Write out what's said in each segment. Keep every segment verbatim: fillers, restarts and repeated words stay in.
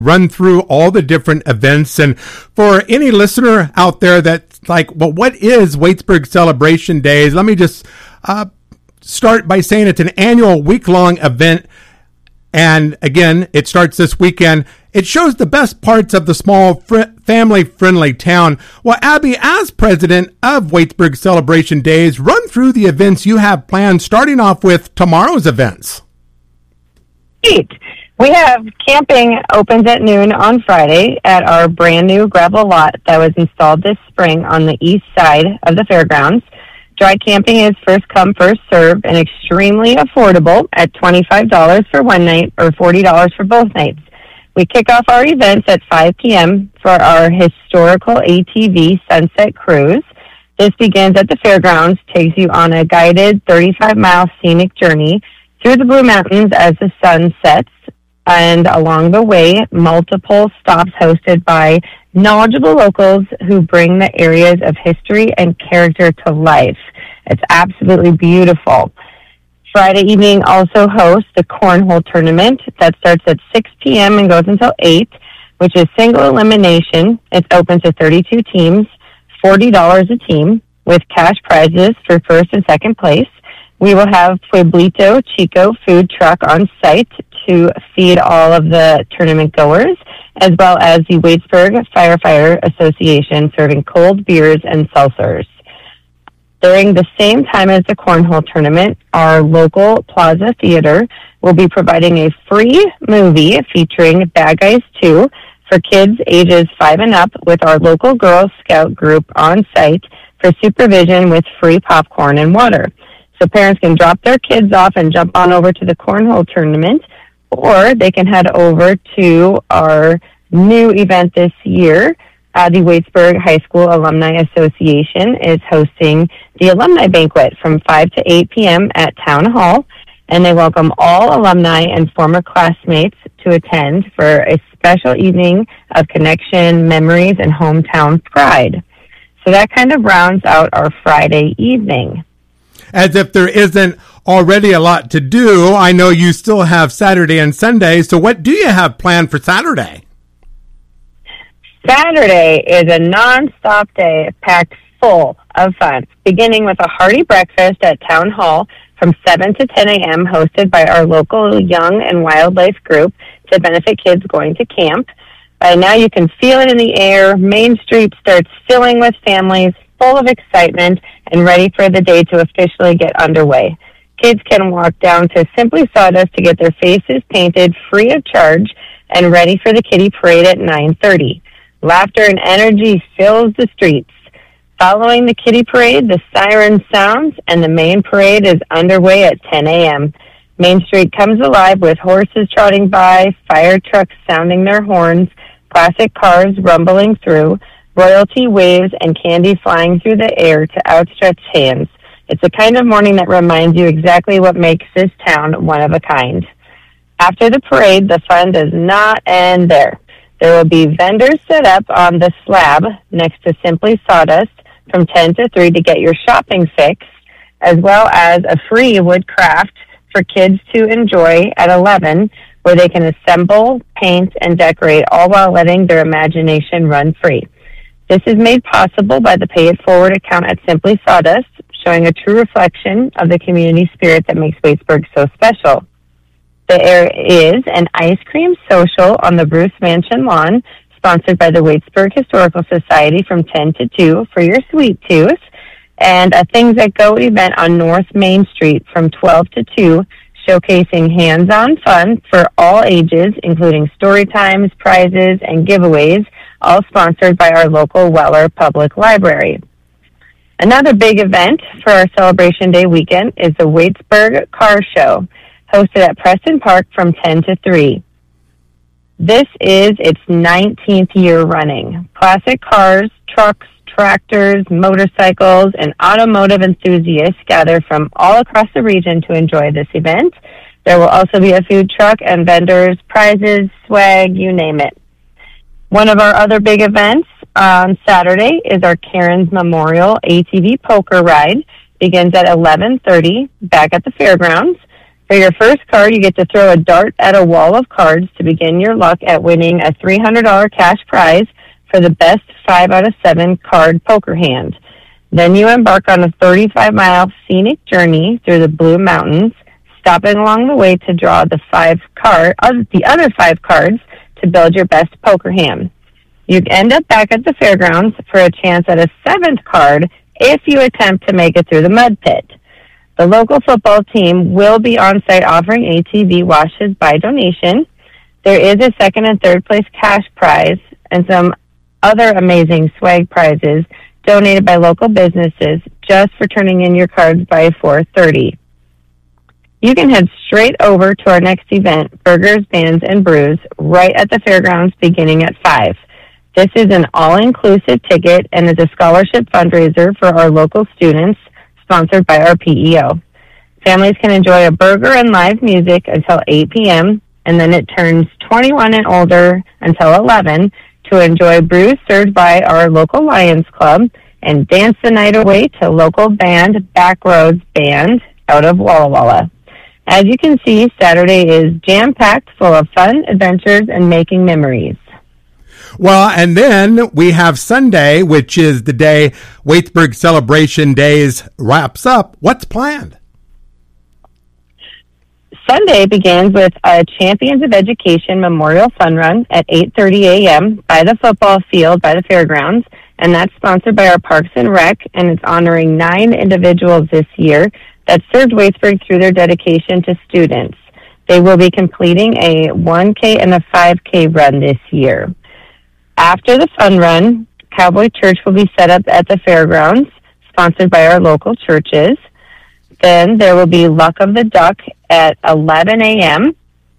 run through all the different events. And for any listener out there that's like, well, what is Waitsburg Celebration Days? Let me just uh, start by saying it's an annual week-long event. And again, it starts this weekend. It shows the best parts of the small, fr- family-friendly town. Well, Abby, as president of Waitsburg Celebration Days, run through the events you have planned, starting off with tomorrow's events. Great. We have camping opens at noon on Friday at our brand new gravel lot that was installed this spring on the east side of the fairgrounds. Dry camping is first come, first served, and extremely affordable at twenty-five dollars for one night or forty dollars for both nights. We kick off our events at five p.m. for our historical A T V Sunset Cruise. This begins at the fairgrounds, takes you on a guided thirty-five mile scenic journey through the Blue Mountains as the sun sets, and along the way, multiple stops hosted by knowledgeable locals who bring the areas of history and character to life. It's absolutely beautiful. Friday evening also hosts the Cornhole Tournament that starts at six p.m. and goes until eight, which is single elimination. It's open to thirty-two teams, forty dollars a team, with cash prizes for first and second place. We will have Pueblito Chico food truck on site to feed all of the tournament goers, as well as the Waitsburg Firefighter Association serving cold beers and seltzers. During the same time as the Cornhole Tournament, our local Plaza Theater will be providing a free movie featuring Bad Guys two for kids ages five and up, with our local Girl Scout group on site for supervision with free popcorn and water. So parents can drop their kids off and jump on over to the Cornhole Tournament, or they can head over to our new event this year. Uh, the Waitsburg High School Alumni Association is hosting the Alumni Banquet from five to eight p.m. at Town Hall, and they welcome all alumni and former classmates to attend for a special evening of connection, memories, and hometown pride. So that kind of rounds out our Friday evening. As if there isn't already a lot to do, I know you still have Saturday and Sunday, so what do you have planned for Saturday? Saturday is a non-stop day packed full of fun, beginning with a hearty breakfast at Town Hall from seven to ten a.m., hosted by our local Young and Wildlife group to benefit kids going to camp. By now you can feel it in the air. Main Street starts filling with families, full of excitement and ready for the day to officially get underway. Kids can walk down to Simply Sawdust to get their faces painted free of charge and ready for the Kitty Parade at nine thirty. Laughter and energy fills the streets. Following the Kitty Parade, the siren sounds and the main parade is underway at ten a.m. Main Street comes alive with horses trotting by, fire trucks sounding their horns, classic cars rumbling through, royalty waves, and candy flying through the air to outstretched hands. It's the kind of morning that reminds you exactly what makes this town one of a kind. After the parade, the fun does not end there. There will be vendors set up on the slab next to Simply Sawdust from ten to three to get your shopping fix, as well as a free wood craft for kids to enjoy at eleven, where they can assemble, paint, and decorate, all while letting their imagination run free. This is made possible by the Pay It Forward account at Simply Sawdust, showing a true reflection of the community spirit that makes Waitsburg so special. There is an ice cream social on the Bruce Mansion lawn, sponsored by the Waitsburg Historical Society from ten to two for your sweet tooth, and a Things That Go event on North Main Street from twelve to two, showcasing hands-on fun for all ages, including story times, prizes, and giveaways, all sponsored by our local Weller Public Library. Another big event for our Celebration Day weekend is the Waitsburg Car Show, hosted at Preston Park from ten to three. This is its nineteenth year running. Classic cars, trucks, tractors, motorcycles, and automotive enthusiasts gather from all across the region to enjoy this event. There will also be a food truck and vendors, prizes, swag, you name it. One of our other big events on Saturday is our Karen's Memorial A T V Poker Ride. Begins at eleven thirty back at the fairgrounds. For your first card, you get to throw a dart at a wall of cards to begin your luck at winning a three hundred dollars cash prize for the best five out of seven card poker hand. Then you embark on a thirty-five mile scenic journey through the Blue Mountains, stopping along the way to draw the five card, uh, the other five cards to build your best poker hand. You end up back at the fairgrounds for a chance at a seventh card if you attempt to make it through the mud pit. The local football team will be on site offering A T V washes by donation. There is a second and third place cash prize and some other amazing swag prizes donated by local businesses just for turning in your cards by four thirty. You can head straight over to our next event, Burgers, Bands, and Brews, right at the fairgrounds beginning at five. This is an all-inclusive ticket and is a scholarship fundraiser for our local students, sponsored by our P E O. Families can enjoy a burger and live music until eight p.m., and then it turns twenty-one and older until eleven to enjoy brews served by our local Lions Club and dance the night away to local band Backroads Band out of Walla Walla. As you can see, Saturday is jam-packed full of fun, adventures, and making memories. Well, and then we have Sunday, which is the day Waitsburg Celebration Days wraps up. What's planned? Sunday begins with a Champions of Education Memorial Fun Run at eight thirty a.m. by the football field by the fairgrounds, and that's sponsored by our Parks and Rec, and it's honoring nine individuals this year that served Waitsburg through their dedication to students. They will be completing a one K and a five K run this year. After the fun run, Cowboy Church will be set up at the fairgrounds, sponsored by our local churches. Then there will be Luck of the Duck at eleven a.m.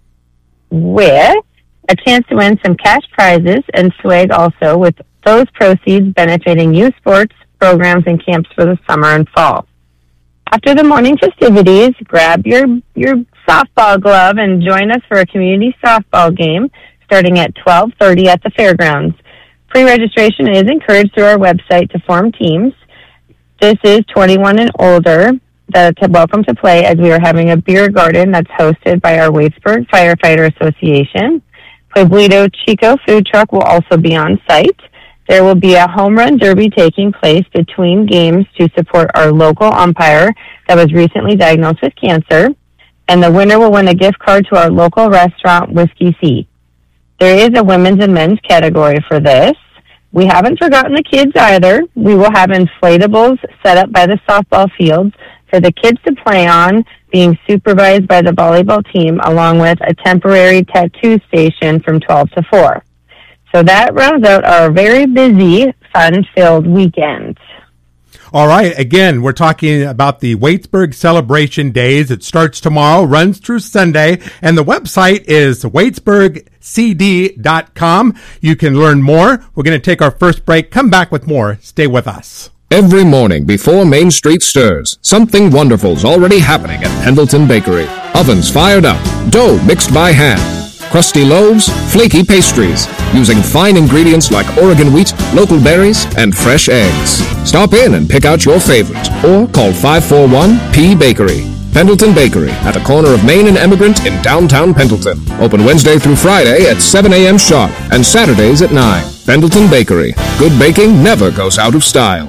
with a chance to win some cash prizes and swag also, with those proceeds benefiting youth sports, programs, and camps for the summer and fall. After the morning festivities, grab your, your softball glove and join us for a community softball game starting at twelve thirty at the fairgrounds. Pre-registration is encouraged through our website to form teams. This is twenty-one and older that's welcome to play, as we are having a beer garden that's hosted by our Waitsburg Firefighter Association. Pueblito Chico food truck will also be on site. There will be a home run derby taking place between games to support our local umpire that was recently diagnosed with cancer, and the winner will win a gift card to our local restaurant, Whiskey Seat. There is a women's and men's category for this. We haven't forgotten the kids either. We will have inflatables set up by the softball fields for the kids to play on, being supervised by the volleyball team, along with a temporary tattoo station from twelve to four. So that rounds out our very busy, fun-filled weekend. All right. Again, we're talking about the Waitsburg Celebration Days. It starts tomorrow, runs through Sunday, and the website is waitsburg c d dot com. You can learn more. We're going to take our first break, come back with more. Stay with us. Every morning before Main Street stirs, something wonderful's already happening at Pendleton Bakery. Ovens fired up, dough mixed by hand, crusty loaves, flaky pastries, using fine ingredients like Oregon wheat, local berries, and fresh eggs. Stop in and pick out your favorite, or call five four one P Bakery. Pendleton Bakery, at the corner of Main and Emigrant in downtown Pendleton. Open Wednesday through Friday at seven a.m. sharp, and Saturdays at nine. Pendleton Bakery. Good baking never goes out of style.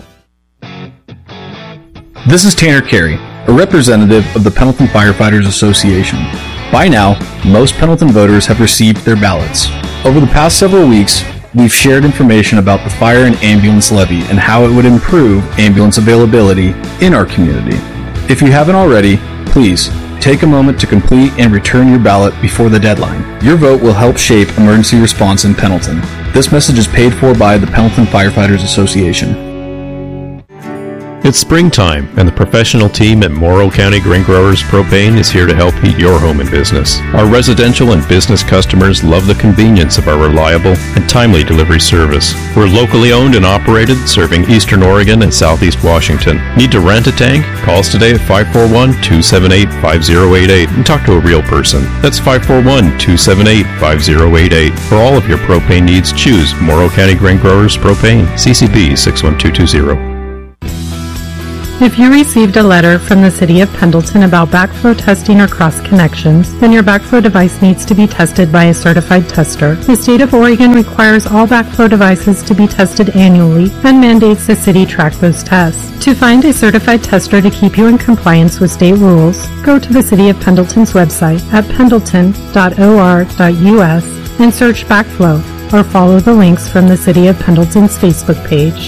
This is Tanner Carey, a representative of the Pendleton Firefighters Association. By now, most Pendleton voters have received their ballots. Over the past several weeks, we've shared information about the fire and ambulance levy and how it would improve ambulance availability in our community. If you haven't already, please take a moment to complete and return your ballot before the deadline. Your vote will help shape emergency response in Pendleton. This message is paid for by the Pendleton Firefighters Association. It's springtime, and the professional team at Morrow County Grain Growers Propane is here to help heat your home and business. Our residential and business customers love the convenience of our reliable and timely delivery service. We're locally owned and operated, serving Eastern Oregon and Southeast Washington. Need to rent a tank? Call us today at five four one, two seven eight, five zero eight eight and talk to a real person. That's five four one, two seven eight, five zero eight eight. For all of your propane needs, choose Morrow County Grain Growers Propane, C C B six one two two zero. If you received a letter from the City of Pendleton about backflow testing or cross connections, then your backflow device needs to be tested by a certified tester. The State of Oregon requires all backflow devices to be tested annually and mandates the city track those tests. To find a certified tester to keep you in compliance with state rules, go to the City of Pendleton's website at pendleton dot o r dot u s and search backflow, or follow the links from the City of Pendleton's Facebook page.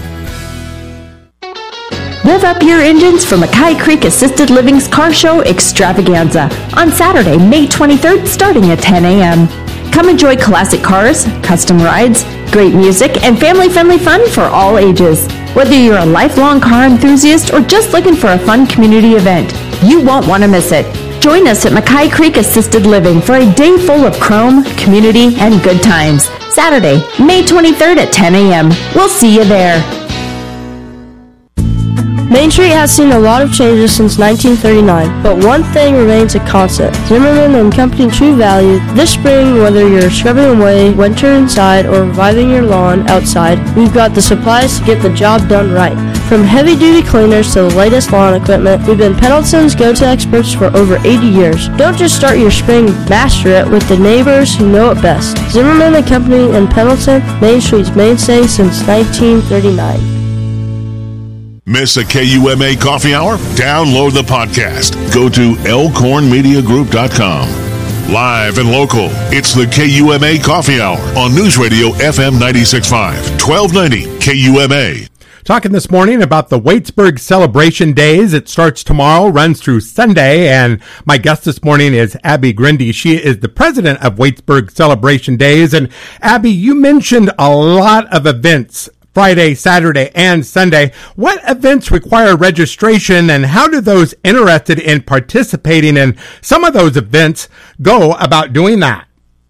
Rev up your engines for Mackay Creek Assisted Living's Car Show Extravaganza on Saturday, May twenty-third, starting at ten a.m. Come enjoy classic cars, custom rides, great music, and family-friendly fun for all ages. Whether you're a lifelong car enthusiast or just looking for a fun community event, you won't want to miss it. Join us at Mackay Creek Assisted Living for a day full of chrome, community, and good times. Saturday, May twenty-third at ten a.m. We'll see you there. Main Street has seen a lot of changes since nineteen thirty-nine, but one thing remains a constant. Zimmerman and Company True Value. This spring, whether you're scrubbing away winter inside or reviving your lawn outside, we've got the supplies to get the job done right. From heavy-duty cleaners to the latest lawn equipment, we've been Pendleton's go-to experts for over eighty years. Don't just start your spring, master it with the neighbors who know it best. Zimmerman and Company in Pendleton, Main Street's mainstay since nineteen thirty-nine. Miss a K U M A coffee hour? Download the podcast. Go to elkhorn media group dot com. Live and local, it's the K U M A Coffee Hour on News Radio F M ninety-six point five, twelve ninety K U M A. Talking this morning about the Waitsburg Celebration Days. It starts tomorrow, runs through Sunday, and my guest this morning is Abby Grindy. She is the president of Waitsburg Celebration Days. And Abby, you mentioned a lot of events Friday, Saturday, and Sunday. What events require registration, and how do those interested in participating in some of those events go about doing that?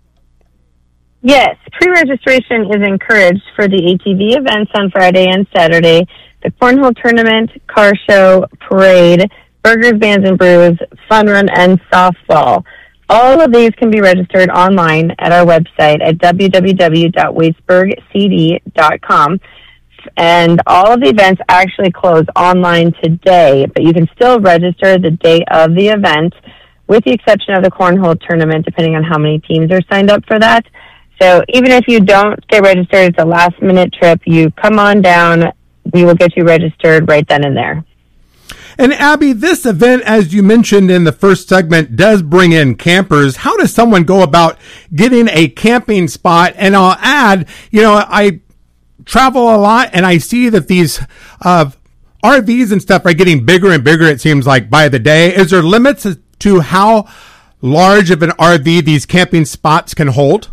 Yes, pre-registration is encouraged for the A T V events on Friday and Saturday, the Cornhole Tournament, Car Show, Parade, Burgers, Bands and Brews, Fun Run, and Softball. All of these can be registered online at our website at w w w dot waitsburg c d dot com. And all of the events actually close online today, but you can still register the day of the event, with the exception of the Cornhole Tournament, depending on how many teams are signed up for that. So even if you don't get registered, it's a last-minute trip. You come on down. We will get you registered right then and there. And Abby, this event, as you mentioned in the first segment, does bring in campers. How does someone go about getting a camping spot? And I'll add, you know, I travel a lot and I see that these uh, R Vs and stuff are getting bigger and bigger, it seems like, by the day. Is there limits to how large of an R V these camping spots can hold?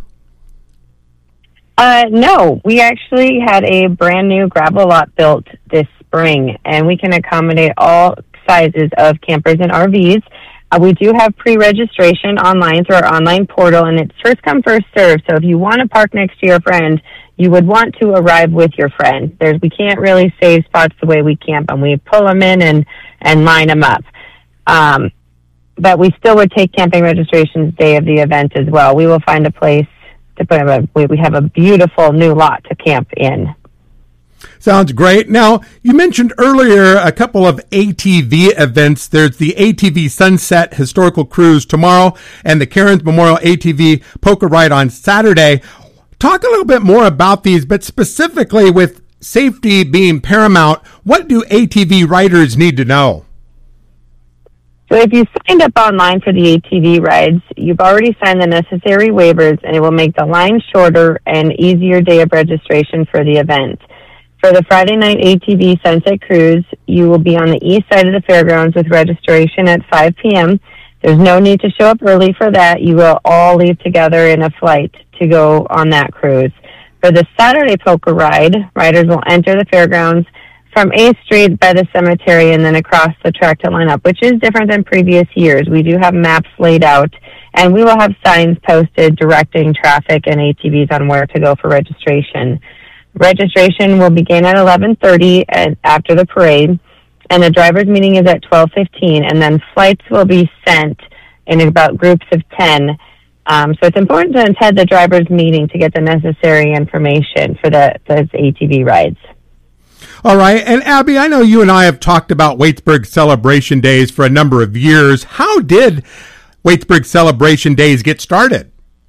Uh, no, we actually had a brand new gravel lot built this spring, and we can accommodate all sizes of campers and R Vs. Uh, we do have pre-registration online through our online portal, and it's first come, first served. So if you want to park next to your friend, you would want to arrive with your friend. There's, we can't really save spots the way we camp them. We pull them in and, and line them up. Um, but we still would take camping registrations day of the event as well. We will find a place to put a, we have a beautiful new lot to camp in. Sounds great. Now, you mentioned earlier a couple of A T V events. There's the A T V Sunset Historical Cruise tomorrow and the Cairns Memorial A T V Poker Ride on Saturday. Talk a little bit more about these, but specifically with safety being paramount, what do A T V riders need to know? So if you signed up online for the A T V rides, you've already signed the necessary waivers, and it will make the line shorter and easier day of registration for the event. For the Friday night A T V Sunset Cruise, you will be on the east side of the fairgrounds with registration at five p.m. There's no need to show up early for that. You will all leave together in a flight to go on that cruise. For the Saturday Poker Ride, riders will enter the fairgrounds from eighth street by the cemetery and then across the track to line up, which is different than previous years. We do have maps laid out, and we will have signs posted directing traffic and A T Vs on where to go for registration. Registration will begin at eleven thirty and after the parade, and the driver's meeting is at twelve fifteen, and then flights will be sent in about groups of ten. Um, so it's important to attend the driver's meeting to get the necessary information for the those A T V rides. All right. And Abby, I know you and I have talked about Waitsburg Celebration Days for a number of years. How did Waitsburg Celebration Days get started?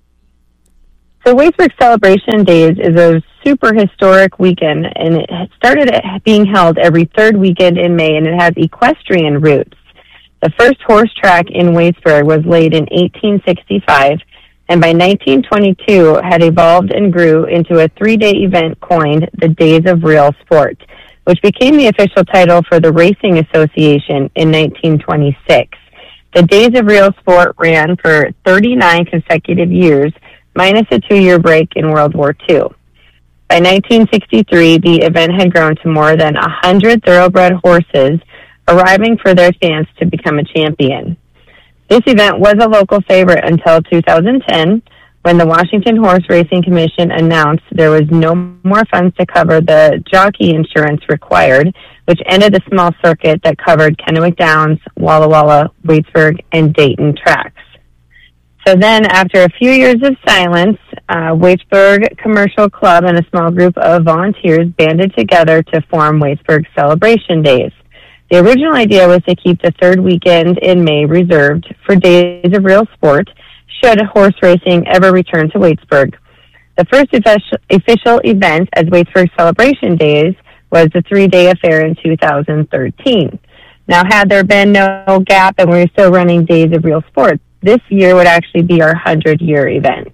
So Waitsburg Celebration Days is a super historic weekend, and it started being held every third weekend in May, and it has equestrian roots. The first horse track in Waitsburg was laid in eighteen sixty-five, and by nineteen twenty-two had evolved and grew into a three-day event coined the Days of Real Sport, which became the official title for the Racing Association in nineteen twenty-six. The Days of Real Sport ran for thirty-nine consecutive years, minus a two-year break in World War Two. By nineteen sixty-three, the event had grown to more than one hundred thoroughbred horses arriving for their chance to become a champion. This event was a local favorite until two thousand ten, when the Washington Horse Racing Commission announced there was no more funds to cover the jockey insurance required, which ended the small circuit that covered Kennewick Downs, Walla Walla, Waitsburg, and Dayton tracks. So then, after a few years of silence, uh, Waitsburg Commercial Club and a small group of volunteers banded together to form Waitsburg Celebration Days. The original idea was to keep the third weekend in May reserved for Days of Real Sport, should horse racing ever return to Waitsburg. The first official event as Waitsburg Celebration Days was the three-day affair in two thousand thirteen. Now, had there been no gap and we were still running Days of Real Sport, this year would actually be our hundred-year event.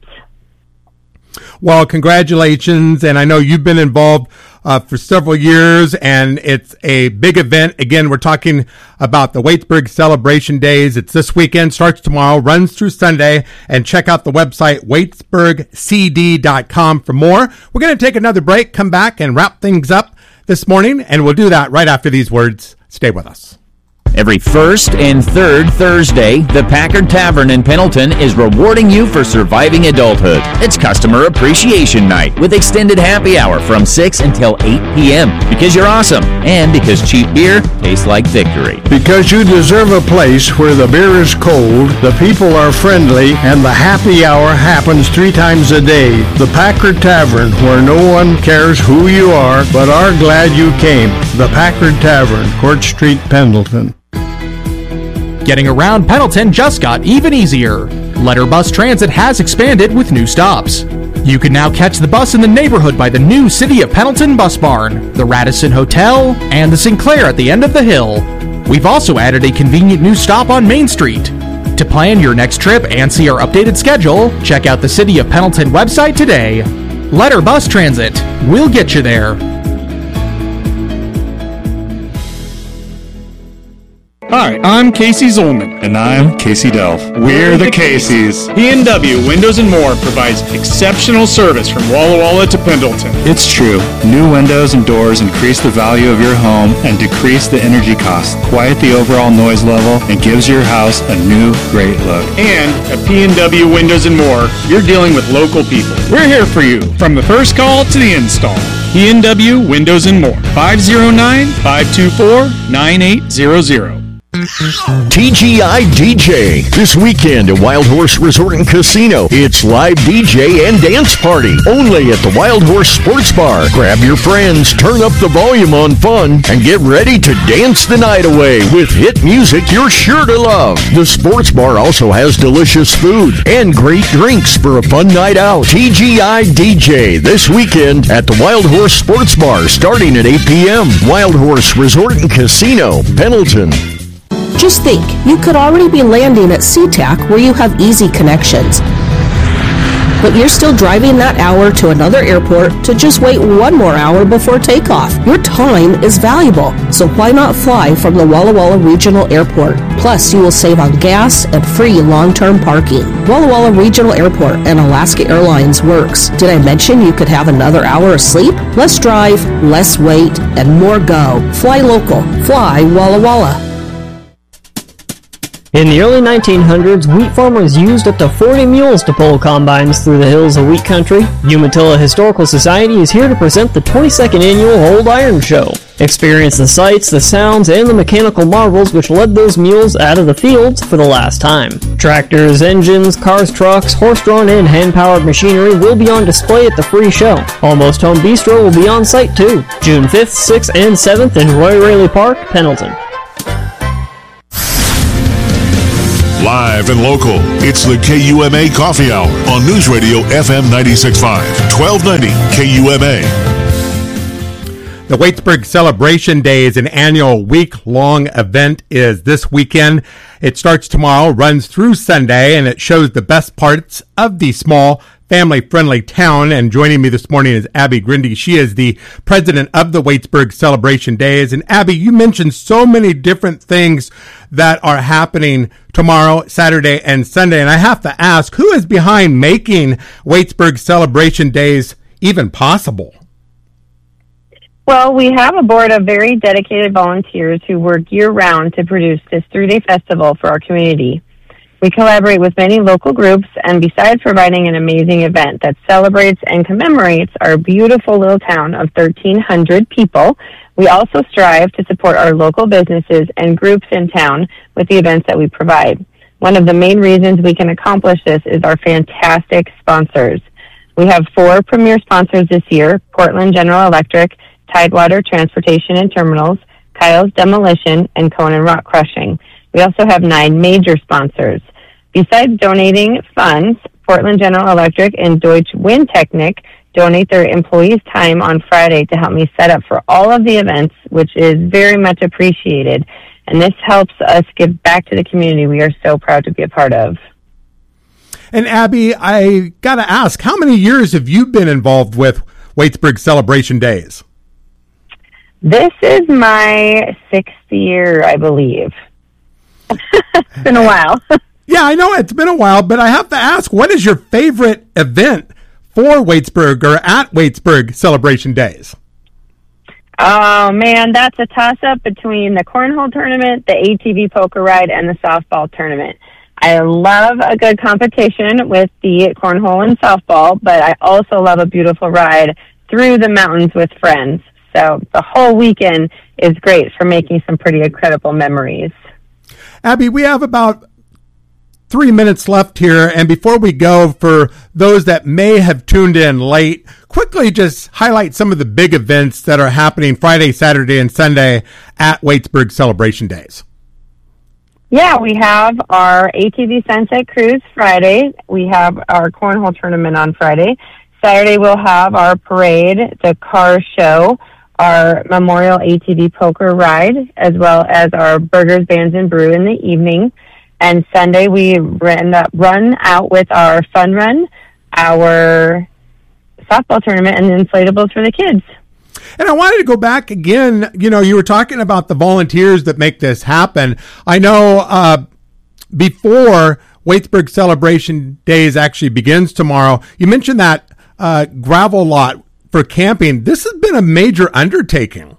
Well, congratulations, and I know you've been involved uh, for several years, and it's a big event. Again, we're talking about the Waitsburg Celebration Days. It's this weekend, starts tomorrow, runs through Sunday, and check out the website, waitsburg c d dot com, for more. We're going to take another break, come back, and wrap things up this morning, and we'll do that right after these words. Stay with us. Every first and third Thursday, the Packard Tavern in Pendleton is rewarding you for surviving adulthood. It's Customer Appreciation Night with extended happy hour from six until eight p.m. because you're awesome and because cheap beer tastes like victory. Because you deserve a place where the beer is cold, the people are friendly, and the happy hour happens three times a day. The Packard Tavern, where no one cares who you are but are glad you came. The Packard Tavern, Court Street, Pendleton. Getting around Pendleton just got even easier. Letter Bus Transit has expanded with new stops. You can now catch the bus in the neighborhood by the new City of Pendleton Bus Barn, the Radisson Hotel, and the Sinclair at the end of the hill. We've also added a convenient new stop on Main Street. To plan your next trip and see our updated schedule, check out the City of Pendleton website today. Letter Bus Transit. We'll get you there. Hi, I'm Casey Zolman. And I'm Casey Delph. We're the Caseys. P and W Windows and More provides exceptional service from Walla Walla to Pendleton. It's true. New windows and doors increase the value of your home and decrease the energy cost, quiet the overall noise level, and gives your house a new, great look. And at P and W Windows and More, you're dealing with local people. We're here for you, from the first call to the install. P and W Windows and More. five oh nine, five two four, nine eight zero zero. T G I D J. This weekend at Wild Horse Resort and Casino. It's live D J and dance party. Only at the Wild Horse Sports Bar. Grab your friends, turn up the volume on fun, and get ready to dance the night away with hit music you're sure to love. The Sports Bar also has delicious food and great drinks for a fun night out. T G I D J this weekend at the Wild Horse Sports Bar starting at eight p.m. Wild Horse Resort and Casino, Pendleton. Just think, you could already be landing at SeaTac where you have easy connections. But you're still driving that hour to another airport to just wait one more hour before takeoff. Your time is valuable, so why not fly from the Walla Walla Regional Airport? Plus, you will save on gas and free long-term parking. Walla Walla Regional Airport and Alaska Airlines works. Did I mention you could have another hour of sleep? Less drive, less wait, and more go. Fly local. Fly Walla Walla. In the early nineteen hundreds, wheat farmers used up to forty mules to pull combines through the hills of wheat country. Umatilla Historical Society is here to present the twenty-second annual Old Iron Show. Experience the sights, the sounds, and the mechanical marvels which led those mules out of the fields for the last time. Tractors, engines, cars, trucks, horse-drawn and hand-powered machinery will be on display at the free show. Almost Home Bistro will be on site too. June fifth, sixth, and seventh in Roy Raley Park, Pendleton. Live and local, it's the K U M A Coffee Hour on News Radio F M ninety-six point five, twelve ninety K U M A. The Waitsburg Celebration Days, an annual week-long event, is this weekend. It starts tomorrow, runs through Sunday, and it shows the best parts of the small, family-friendly town. And joining me this morning is Abby Grindy. She is the president of the Waitsburg Celebration Days. And Abby, you mentioned so many different things that are happening tomorrow, Saturday, and Sunday. And I have to ask, who is behind making Waitsburg Celebration Days even possible? Well, we have a board of very dedicated volunteers who work year-round to produce this three-day festival for our community. We collaborate with many local groups, and besides providing an amazing event that celebrates and commemorates our beautiful little town of thirteen hundred people, we also strive to support our local businesses and groups in town with the events that we provide. One of the main reasons we can accomplish this is our fantastic sponsors. We have four premier sponsors this year: Portland General Electric, Tidewater Transportation and Terminals, Kyle's Demolition, and Conan Rock Crushing. We also have nine major sponsors. Besides donating funds, Portland General Electric and Deutsche Windtechnik donate their employees' time on Friday to help me set up for all of the events, which is very much appreciated. And this helps us give back to the community we are so proud to be a part of. And Abby, I got to ask, how many years have you been involved with Waitsburg Celebration Days? This is my sixth year, I believe. It's been a while. Yeah, I know it's been a while, but I have to ask, what is your favorite event for Waitsburg or at Waitsburg Celebration Days? Oh, man, that's a toss-up between the cornhole tournament, the A T V poker ride, and the softball tournament. I love a good competition with the cornhole and softball, but I also love a beautiful ride through the mountains with friends. So the whole weekend is great for making some pretty incredible memories. Abby, we have about three minutes left here. And before we go, for those that may have tuned in late, quickly just highlight some of the big events that are happening Friday, Saturday, and Sunday at Waitsburg Celebration Days. Yeah, we have our A T V Sunset Cruise Friday. We have our cornhole tournament on Friday. Saturday, we'll have our parade, the car show, our Memorial A T V poker ride, as well as our Burgers, Bands, and Brew in the evening. And Sunday, we run, run out with our fun run, our softball tournament, and the inflatables for the kids. And I wanted to go back again. You know, you were talking about the volunteers that make this happen. I know uh, before Waitsburg Celebration Days actually begins tomorrow, you mentioned that uh, gravel lot for camping. This has been a major undertaking.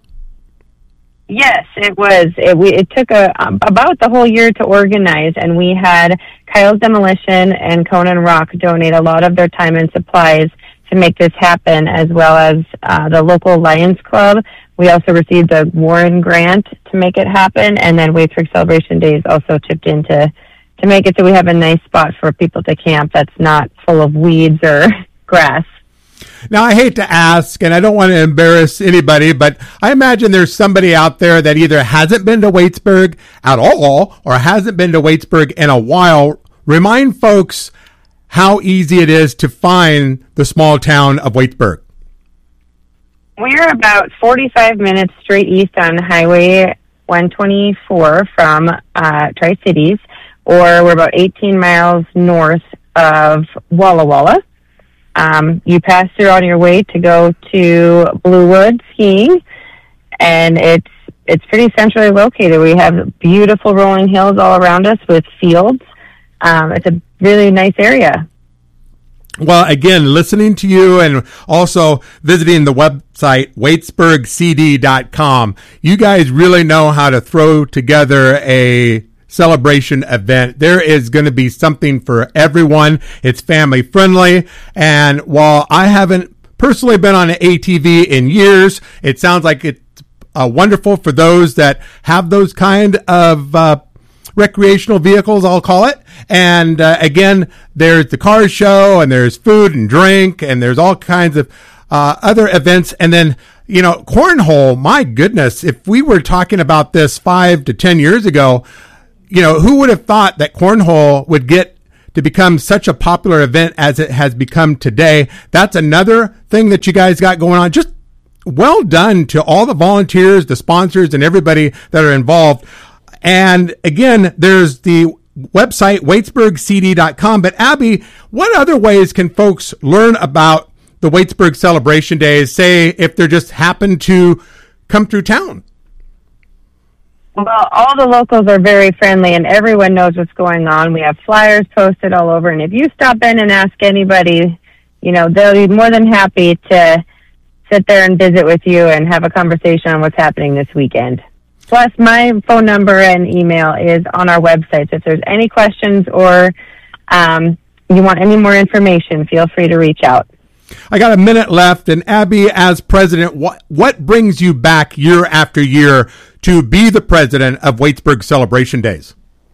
Yes, it was. It, we, it took a, um, about the whole year to organize, and we had Kyle's Demolition and Conan Rock donate a lot of their time and supplies to make this happen, as well as uh, the local Lions Club. We also received a Warren grant to make it happen, and then Waitsburg Celebration Days also chipped in to, to make it so we have a nice spot for people to camp that's not full of weeds or grass. Now, I hate to ask, and I don't want to embarrass anybody, but I imagine there's somebody out there that either hasn't been to Waitsburg at all or hasn't been to Waitsburg in a while. Remind folks how easy it is to find the small town of Waitsburg. We're about forty-five minutes straight east on Highway one twenty-four from uh, Tri-Cities, or we're about eighteen miles north of Walla Walla. Um, you pass through on your way to go to Bluewood skiing, and it's it's pretty centrally located. We have beautiful rolling hills all around us with fields. Um, it's a really nice area. Well, again, listening to you and also visiting the website, Waitsburg C D dot com, you guys really know how to throw together a celebration event. There is going to be something for everyone. It's family friendly. And while I haven't personally been on an A T V in years, it sounds like it's uh, wonderful for those that have those kind of uh, recreational vehicles, I'll call it. And uh, again, there's the car show, and there's food and drink, and there's all kinds of uh, other events. And then, you know, cornhole, my goodness, if we were talking about this five to ten years ago, you know, who would have thought that cornhole would get to become such a popular event as it has become today? That's another thing that you guys got going on. Just well done to all the volunteers, the sponsors, and everybody that are involved. And again, there's the website, waitsburg c d dot com. But Abby, what other ways can folks learn about the Waitsburg Celebration Days, say if they're just happen to come through town? Well, all the locals are very friendly, and everyone knows what's going on. We have flyers posted all over, and if you stop in and ask anybody, you know, they'll be more than happy to sit there and visit with you and have a conversation on what's happening this weekend. Plus, my phone number and email is on our website, so if there's any questions or um, you want any more information, feel free to reach out. I got a minute left, and Abby, as president, what what brings you back year after year to be the president of Waitsburg Celebration Days?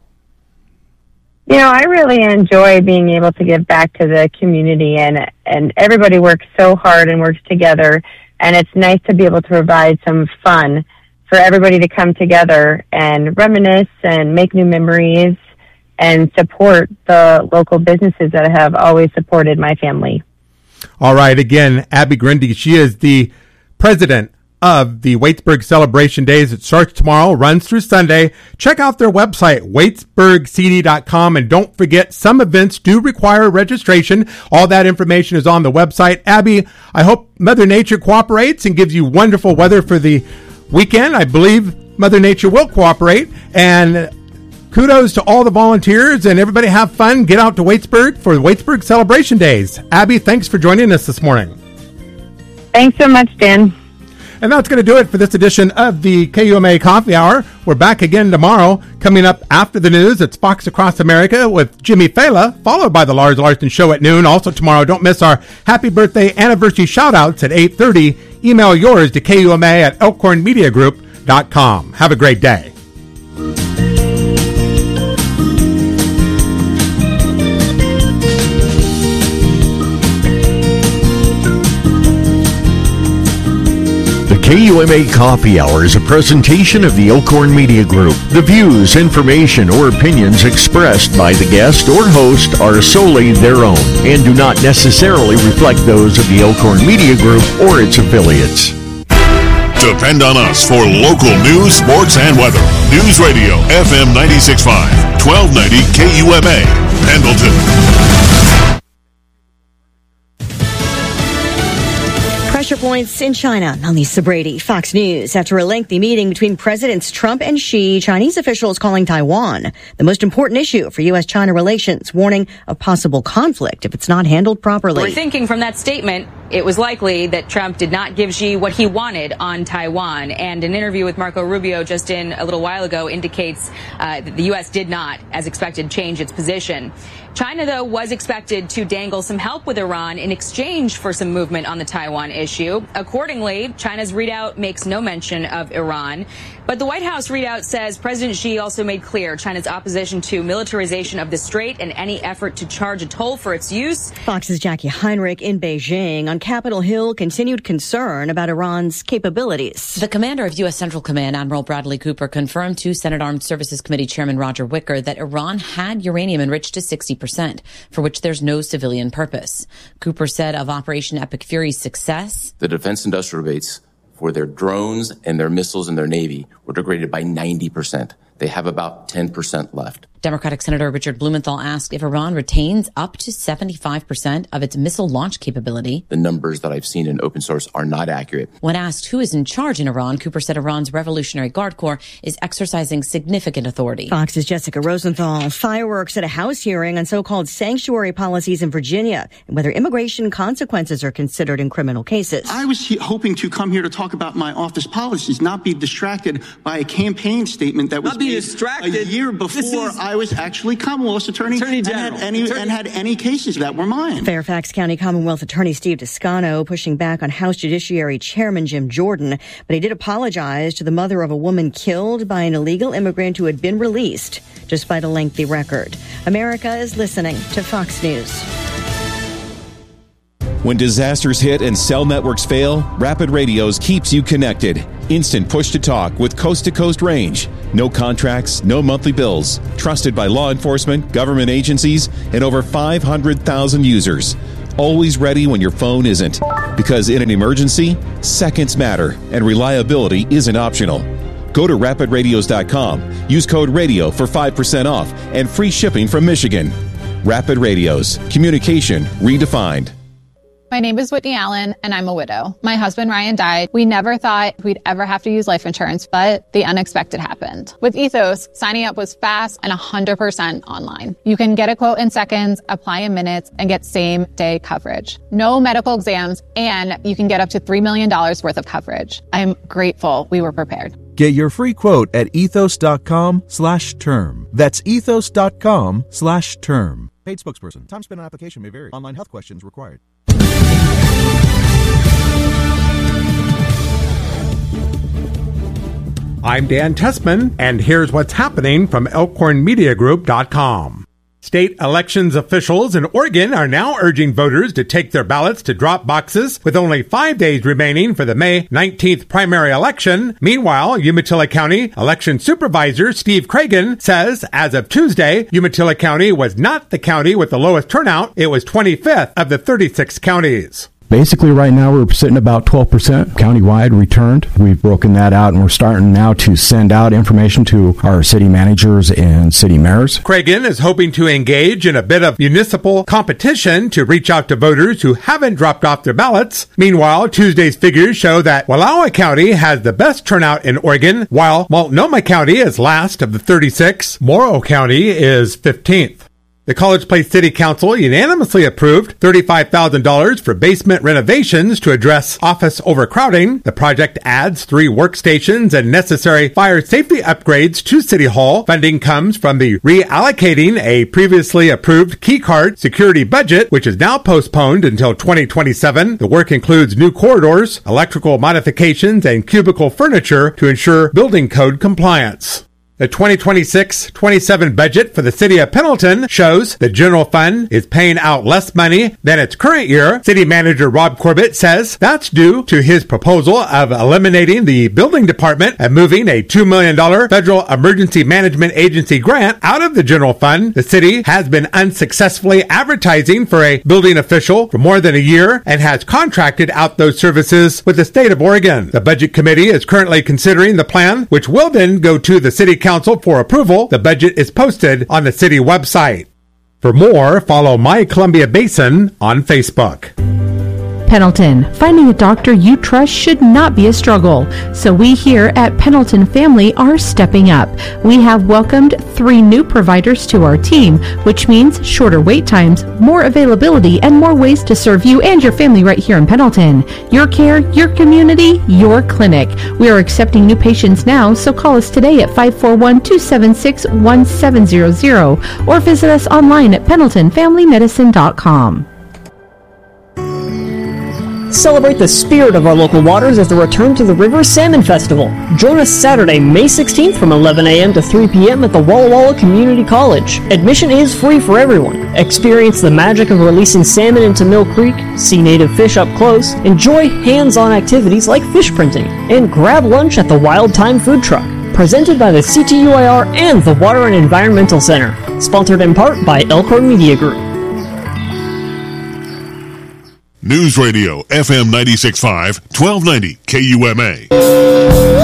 You know, I really enjoy being able to give back to the community, and and everybody works so hard and works together, and it's nice to be able to provide some fun for everybody to come together and reminisce and make new memories and support the local businesses that have always supported my family. All right. Again, Abby Grundy, she is the president of the Waitsburg Celebration Days. It starts tomorrow, runs through Sunday. Check out their website, waitsburg c d dot com. And don't forget, some events do require registration. All that information is on the website. Abby, I hope Mother Nature cooperates and gives you wonderful weather for the weekend. I believe Mother Nature will cooperate. And kudos to all the volunteers, and everybody have fun. Get out to Waitsburg for the Waitsburg Celebration Days. Abby, thanks for joining us this morning. Thanks so much, Dan. And that's going to do it for this edition of the K U M A Coffee Hour. We're back again tomorrow. Coming up after the news, it's Fox Across America with Jimmy Fela, followed by the Lars Larson Show at noon. Also tomorrow, don't miss our happy birthday anniversary shout-outs at eight thirty. Email yours to K U M A at elkhorn media group dot com. Have a great day. K U M A Coffee Hour is a presentation of the Elkhorn Media Group. The views, information, or opinions expressed by the guest or host are solely their own and do not necessarily reflect those of the Elkhorn Media Group or its affiliates. Depend on us for local news, sports, and weather. News Radio, F M ninety-six point five, twelve ninety K U M A, Pendleton. Pressure points in China. I'm Lisa Brady, Fox News. After a lengthy meeting between Presidents Trump and Xi, Chinese officials calling Taiwan the most important issue for U S China relations, warning of possible conflict if it's not handled properly. We're thinking from that statement, it was likely that Trump did not give Xi what he wanted on Taiwan. And an interview with Marco Rubio just in a little while ago indicates uh, that the U S did not, as expected, change its position. China, though, was expected to dangle some help with Iran in exchange for some movement on the Taiwan issue. Accordingly, China's readout makes no mention of Iran. But the White House readout says President Xi also made clear China's opposition to militarization of the strait and any effort to charge a toll for its use. Fox's Jackie Heinrich in Beijing. On Capitol Hill, continued concern about Iran's capabilities. The commander of U S Central Command, Admiral Bradley Cooper, confirmed to Senate Armed Services Committee Chairman Roger Wicker that Iran had uranium enriched to sixty percent, for which there's no civilian purpose. Cooper said of Operation Epic Fury's success, the defense industrial base for their drones and their missiles and their Navy were degraded by ninety percent. They have about ten percent left. Democratic Senator Richard Blumenthal asked if Iran retains up to seventy-five percent of its missile launch capability. The numbers that I've seen in open source are not accurate. When asked who is in charge in Iran, Cooper said Iran's Revolutionary Guard Corps is exercising significant authority. Fox's Jessica Rosenthal. Fireworks at a House hearing on so-called sanctuary policies in Virginia and whether immigration consequences are considered in criminal cases. I was he- hoping to come here to talk about my office policies, not be distracted by a campaign statement that was be distracted. A year before I was actually Commonwealth's attorney, Attorney and, General. had any, Attorney- and had any cases that were mine. Fairfax County Commonwealth Attorney Steve Toscano pushing back on House Judiciary Chairman Jim Jordan, but he did apologize to the mother of a woman killed by an illegal immigrant who had been released, despite a lengthy record. America is listening to Fox News. When disasters hit and cell networks fail, Rapid Radios keeps you connected. Instant push-to-talk with coast-to-coast range. No contracts, no monthly bills. Trusted by law enforcement, government agencies, and over five hundred thousand users. Always ready when your phone isn't. Because in an emergency, seconds matter, and reliability isn't optional. Go to rapid radios dot com. Use code RADIO for five percent off and free shipping from Michigan. Rapid Radios. Communication redefined. My name is Whitney Allen, and I'm a widow. My husband, Ryan, died. We never thought we'd ever have to use life insurance, but the unexpected happened. With Ethos, signing up was fast and one hundred percent online. You can get a quote in seconds, apply in minutes, and get same-day coverage. No medical exams, and you can get up to three million dollars worth of coverage. I'm grateful we were prepared. Get your free quote at ethos.com slash term. That's ethos.com slash term. Paid spokesperson. Time spent on application may vary. Online health questions required. I'm Dan Tessman, and here's what's happening from elkhorn media group dot com. State elections officials in Oregon are now urging voters to take their ballots to drop boxes with only five days remaining for the May nineteenth primary election. Meanwhile, Umatilla County Election Supervisor Steve Cragen says as of Tuesday, Umatilla County was not the county with the lowest turnout. It was twenty-fifth of the thirty-six counties. Basically, right now, we're sitting about twelve percent countywide returned. We've broken that out, and we're starting now to send out information to our city managers and city mayors. Cragen is hoping to engage in a bit of municipal competition to reach out to voters who haven't dropped off their ballots. Meanwhile, Tuesday's figures show that Wallowa County has the best turnout in Oregon, while Multnomah County is last of the thirty-six. Morrow County is fifteenth. The College Place City Council unanimously approved thirty-five thousand dollars for basement renovations to address office overcrowding. The project adds three workstations and necessary fire safety upgrades to City Hall. Funding comes from the reallocating a previously approved key card security budget, which is now postponed until twenty twenty-seven. The work includes new corridors, electrical modifications, and cubicle furniture to ensure building code compliance. The twenty twenty-six twenty-seven budget for the city of Pendleton shows the general fund is paying out less money than its current year. City manager Rob Corbett says that's due to his proposal of eliminating the building department and moving a two million dollars federal emergency management agency grant out of the general fund. The city has been unsuccessfully advertising for a building official for more than a year and has contracted out those services with the state of Oregon. The budget committee is currently considering the plan, which will then go to the city council for approval. The budget is posted on the city website. For more, follow My Columbia Basin on Facebook. Pendleton. Finding a doctor you trust should not be a struggle, so we here at Pendleton Family are stepping up. We have welcomed three new providers to our team, which means shorter wait times, more availability, and more ways to serve you and your family right here in Pendleton. Your care, your community, your clinic. We are accepting new patients now, so call us today at five four one, two seven six, one seven zero zero or visit us online at pendleton family medicine dot com. Celebrate the spirit of our local waters as the Return to the River Salmon Festival. Join us Saturday, May sixteenth from eleven a.m. to three p.m. at the Walla Walla Community College. Admission is free for everyone. Experience the magic of releasing salmon into Mill Creek, see native fish up close, enjoy hands-on activities like fish printing, and grab lunch at the Wild Time Food Truck. Presented by the C T U I R and the Water and Environmental Center. Sponsored in part by Elkhorn Media Group. News Radio, F M ninety-six point five, twelve ninety K U M A.